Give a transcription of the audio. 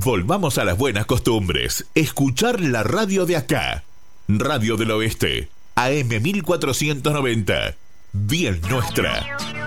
Volvamos a las buenas costumbres. Escuchar la radio de acá. Radio del Oeste. AM 1490. Bien nuestra.